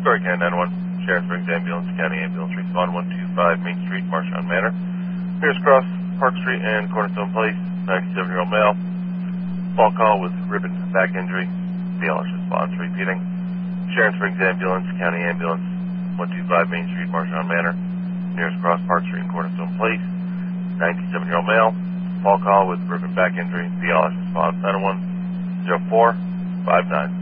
Story County 911, Sharon Springs Ambulance, County Ambulance, respond 125 Main Street, Marchand Manor. Pierce Cross, Park Street, and Cornerstone Place, 97-year-old male. Fall call with ribbon back injury. BLS response repeating. Sharon Springs Ambulance, County Ambulance, 125 Main Street, Marchand Manor. Nearest Cross, Park Street, and Cornerstone Place, 97-year-old male. Fall call with ribbon back injury. BLS response 901-0459.